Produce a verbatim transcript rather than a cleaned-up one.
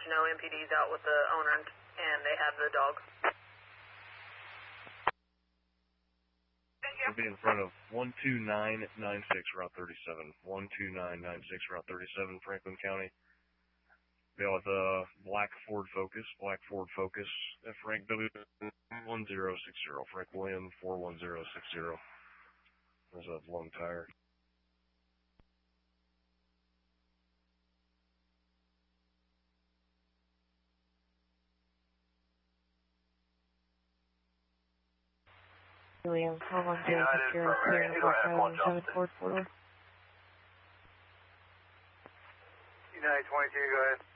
let you know M P D's out with the owner and, and they have the dog. We'll be in front of one two nine nine six Route thirty-seven. one two nine nine six Route thirty-seven, Franklin County. Be with a black Ford Focus, black Ford Focus, F Frank W one zero six zero, Frank William four one zero six zero. There's a long tire. William four one zero six zero, clearing Fort Highland seven Ford Portal. United twenty-two, go ahead.